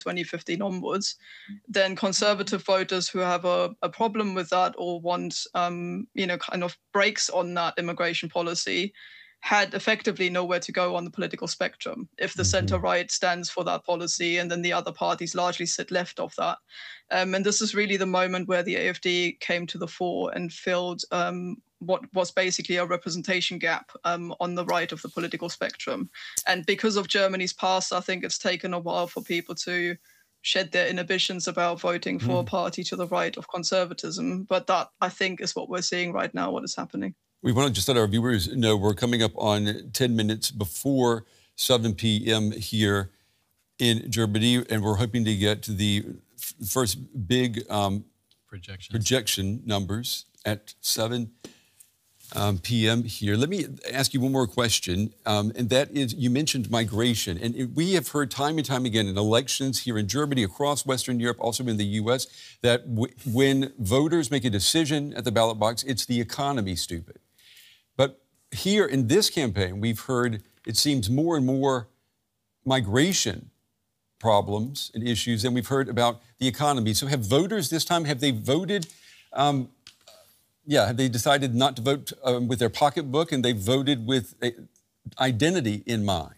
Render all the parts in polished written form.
2015 onwards, then conservative voters who have a problem with that or want, kind of breaks on that immigration policy had effectively nowhere to go on the political spectrum if the center-right stands for that policy and then the other parties largely sit left of that. And this is really the moment where the AfD came to the fore and filled what was basically a representation gap on the right of the political spectrum. And because of Germany's past, I think it's taken a while for people to shed their inhibitions about voting for a party to the right of conservatism. But that, I think, is what we're seeing right now, what is happening. We want to just let our viewers know we're coming up on 10 minutes before 7 p.m. here in Germany, and we're hoping to get to the first big projection numbers at 7 p.m. here. Let me ask you one more question, and that is, you mentioned migration. And we have heard time and time again in elections here in Germany, across Western Europe, also in the U.S., that when voters make a decision at the ballot box, it's the economy, stupid. But here in this campaign, we've heard, it seems, more and more migration problems and issues than we've heard about the economy. So have voters this time, have they voted, have they decided not to vote with their pocketbook and they voted with identity in mind?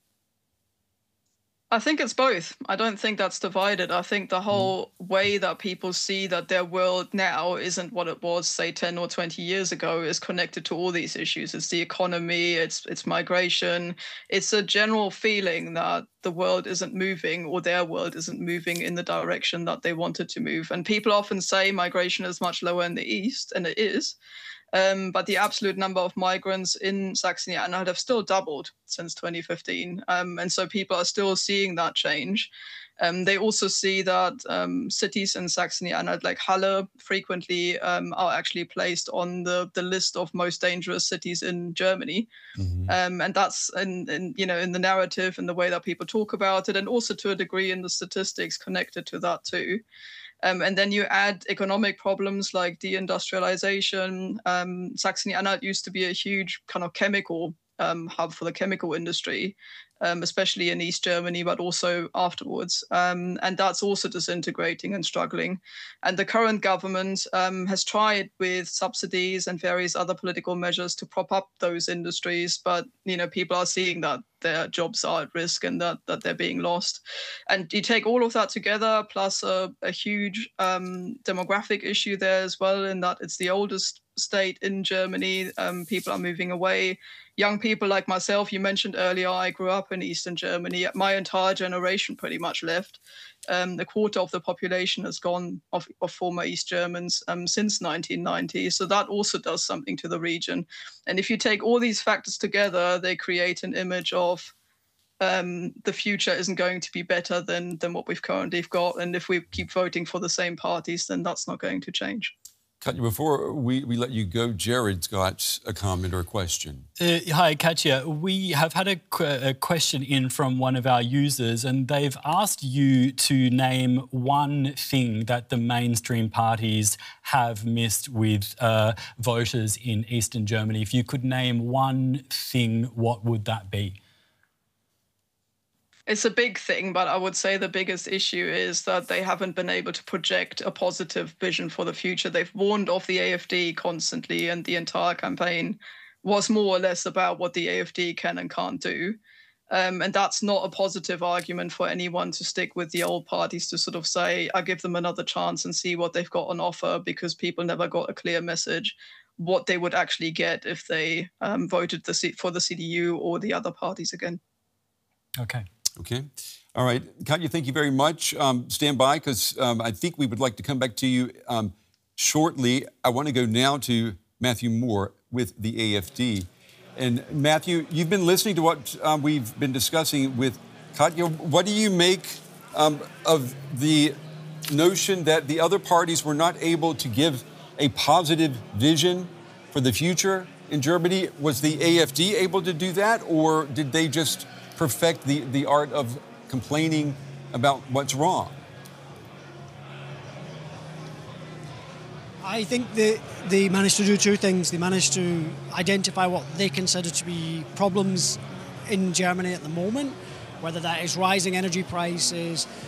I think it's both. I don't think that's divided. I think the whole way that people see that their world now isn't what it was, say, 10 or 20 years ago is connected to all these issues. It's the economy, it's migration. It's a general feeling that the world isn't moving or their world isn't moving in the direction that they wanted to move. And people often say migration is much lower in the East, and it is. But the absolute number of migrants in Saxony-Anhalt have still doubled since 2015. And so people are still seeing that change. They also see that cities in Saxony-Anhalt, like Halle, frequently are actually placed on the list of most dangerous cities in Germany. And that's in the narrative and the way that people talk about it, and also to a degree in the statistics connected to that too. And then you add economic problems like deindustrialization. Saxony-Anhalt used to be a huge kind of chemical hub for the chemical industry, especially in East Germany, but also afterwards. And that's also disintegrating and struggling. And the current government has tried with subsidies and various other political measures to prop up those industries. But, people are seeing that their jobs are at risk and that they're being lost. And you take all of that together, plus a huge demographic issue there as well, in that it's the oldest state in Germany. People are moving away. Young people like myself, you mentioned earlier, I grew up in Eastern Germany. My entire generation pretty much left. A quarter of the population has gone of former East Germans since 1990. So that also does something to the region. And if you take all these factors together, they create an image of the future isn't going to be better than what we've currently got. And if we keep voting for the same parties, then that's not going to change. Katja, before we let you go, Jared's got a comment or a question. Hi, Katja. We have had a question in from one of our users, and they've asked you to name one thing that the mainstream parties have missed with voters in Eastern Germany. If you could name one thing, what would that be? It's a big thing, but I would say the biggest issue is that they haven't been able to project a positive vision for the future. They've warned off the AfD constantly, and the entire campaign was more or less about what the AfD can and can't do. And that's not a positive argument for anyone to stick with the old parties, to sort of say, I give them another chance and see what they've got on offer, because people never got a clear message what they would actually get if they voted for the CDU or the other parties again. Okay. Okay. All right. Katja, thank you very much. Stand by, because I think we would like to come back to you shortly. I want to go now to Matthew Moore with the AfD. And Matthew, you've been listening to what we've been discussing with Katja. What do you make of the notion that the other parties were not able to give a positive vision for the future in Germany? Was the AfD able to do that, or did they just perfect the art of complaining about what's wrong? I think they managed to do two things. They managed to identify what they consider to be problems in Germany at the moment, whether that is rising energy prices,